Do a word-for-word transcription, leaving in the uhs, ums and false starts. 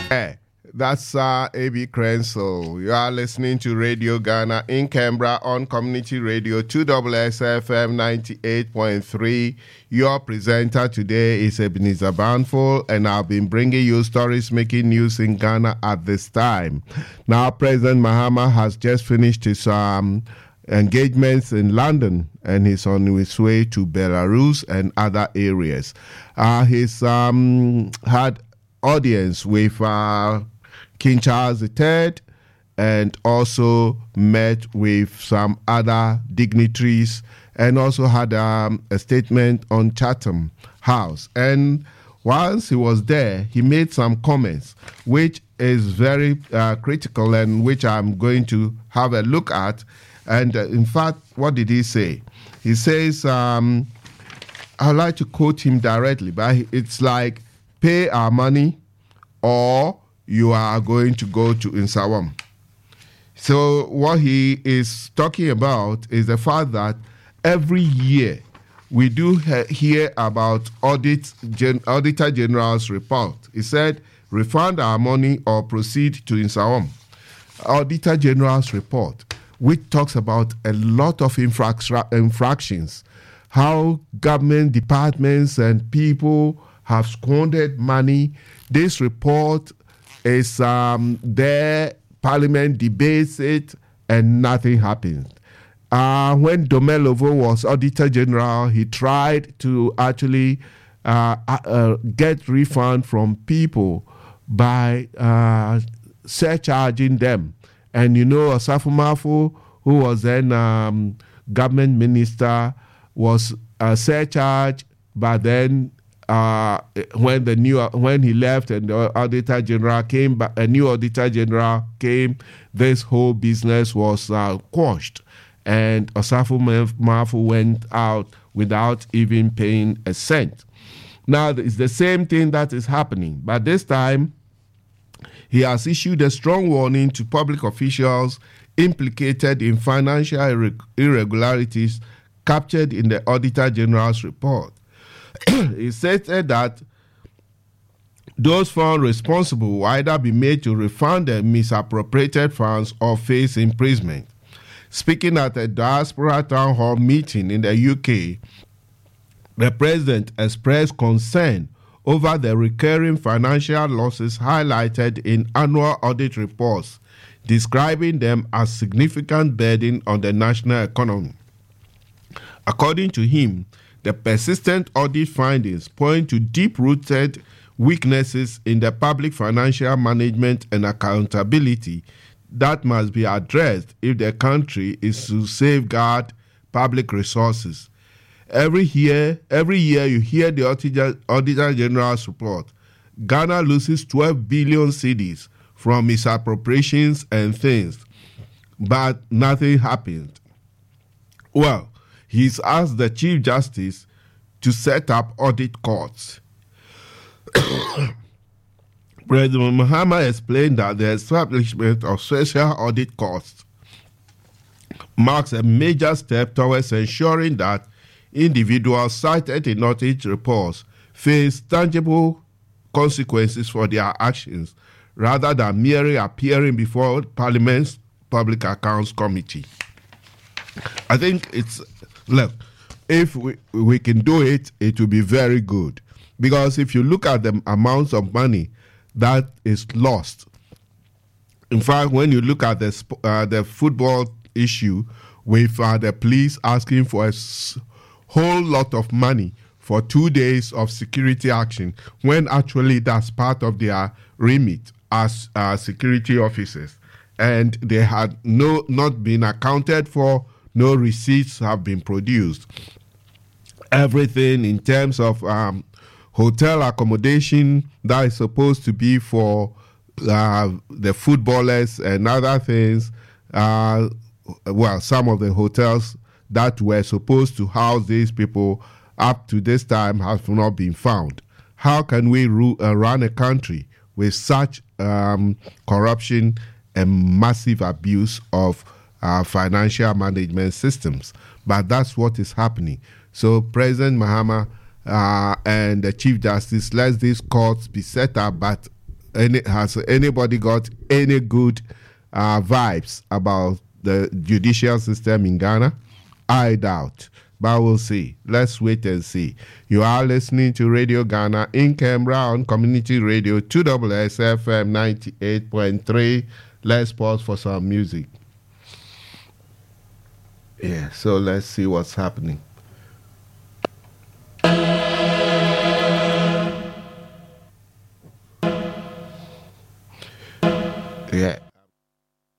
Hey, that's uh, A B Crenso. You are listening to Radio Ghana in Canberra on Community Radio two S S F M ninety-eight point three. Your presenter today is Ebenezer Banful, and I've been bringing you stories making news in Ghana at this time. Now, President Mahama has just finished his um, engagements in London, and he's on his way to Belarus and other areas. Uh, he's um, had audience with uh, King Charles the Third, and also met with some other dignitaries, and also had um, a statement on Chatham House. And once he was there, he made some comments, which is very uh, critical, and which I'm going to have a look at. And uh, in fact, what did he say? He says, um, I'd like to quote him directly, but it's like, pay our money or you are going to go to Nsawam. So what he is talking about is the fact that every year we do he- hear about audit gen- Auditor General's report. He said, refund our money or proceed to Nsawam. Auditor General's report, which talks about a lot of infra- infractions, how government departments and people have squandered money. This report is um, there, Parliament debates it, and nothing happened. Uh, when Domelovo was Auditor General, he tried to actually uh, uh, get refund from people by uh, surcharging them. And you know, Asafo Mafu, who was then um, government minister, was uh, surcharged, but then uh, when the new when he left and the Auditor General came back, a new Auditor General came, this whole business was uh, quashed, and Asafo Mafu went out without even paying a cent. Now it's the same thing that is happening, but this time he has issued a strong warning to public officials implicated in financial irre- irregularities captured in the Auditor General's report. He stated that those found responsible will either be made to refund the misappropriated funds or face imprisonment. Speaking at a diaspora town hall meeting in the U K, the president expressed concern over the recurring financial losses highlighted in annual audit reports, describing them as significant burden on the national economy. According to him, the persistent audit findings point to deep-rooted weaknesses in the public financial management and accountability that must be addressed if the country is to safeguard public resources. Every year, every year you hear the Auditor, Auditor General's report. Ghana loses twelve billion cedis from misappropriations and things, but nothing happened. Well, he's asked the Chief Justice to set up audit courts. President Mahama explained that the establishment of special audit courts marks a major step towards ensuring that individuals cited in audit reports face tangible consequences for their actions rather than merely appearing before Parliament's Public Accounts Committee. I think it's, look, if we, we can do it, it will be very good. Because if you look at the amounts of money that is lost, in fact, when you look at the, uh, the football issue with uh, the police asking for a s- whole lot of money for two days of security action, when actually that's part of their remit as uh, security officers, and they had no not been accounted for, no receipts have been produced. Everything in terms of um, hotel accommodation that is supposed to be for uh, the footballers and other things, uh, well, some of the hotels that were supposed to house these people up to this time have not been found. How can we ru- uh, run a country with such um, corruption and massive abuse of uh, financial management systems? But that's what is happening. So President Mahama uh, and the Chief Justice, let these courts be set up, but any has anybody got any good uh, vibes about the judicial system in Ghana? I doubt. But we'll see. Let's wait and see. You are listening to Radio Ghana in Canberra on Community Radio two S S F M ninety-eight point three. Let's pause for some music. Yeah, so let's see what's happening.